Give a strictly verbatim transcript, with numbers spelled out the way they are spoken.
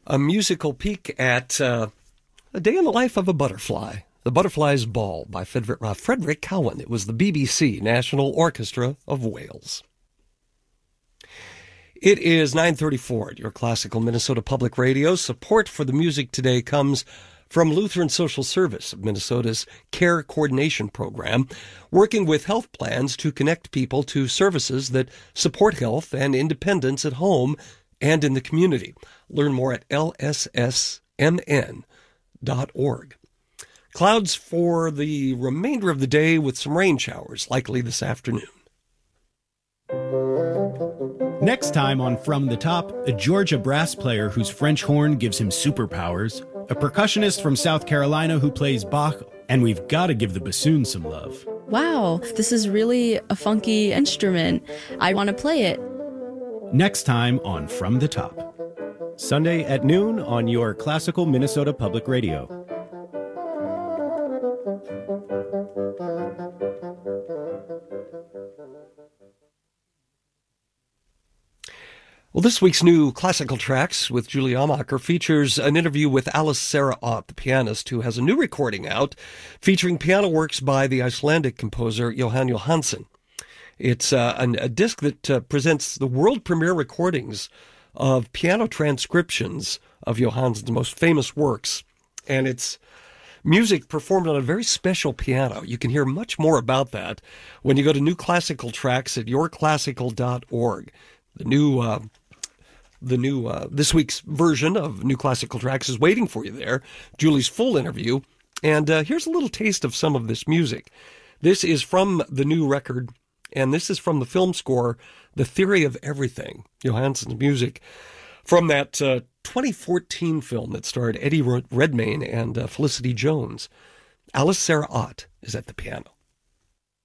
A musical peek at uh, a day in the life of a butterfly. The Butterfly's Ball by Frederick, uh, Frederick Cowan. It was the B B C National Orchestra of Wales. It is nine thirty-four at your classical Minnesota Public Radio. Support for the music today comes from Lutheran Social Service of Minnesota's Care Coordination Program, working with health plans to connect people to services that support health and independence at home and in the community. Learn more at L S S M N dot org. Clouds for the remainder of the day with some rain showers, likely this afternoon. Next time on From the Top, a Georgia brass player whose French horn gives him superpowers, a percussionist from South Carolina who plays Bach, and we've got to give the bassoon some love. Wow, this is really a funky instrument. I want to play it. Next time on From the Top. Sunday at noon on your classical Minnesota Public Radio. Well, this week's new Classical Tracks with Julie Amacher features an interview with Alice Sarah Ott, the pianist, who has a new recording out featuring piano works by the Icelandic composer Jóhann Jóhannsson. It's uh, an, a disc that uh, presents the world premiere recordings of piano transcriptions of Jóhannsson's most famous works, and it's music performed on a very special piano. You can hear much more about that when you go to New Classical Tracks at your classical dot org. The new... Uh, The new, uh, this week's version of New Classical Tracks is waiting for you there. Julie's full interview. And uh, here's a little taste of some of this music. This is from the new record, and this is from the film score, The Theory of Everything, Jóhannsson's music, from that uh, twenty fourteen film that starred Eddie Redmayne and uh, Felicity Jones. Alice Sarah Ott is at the piano.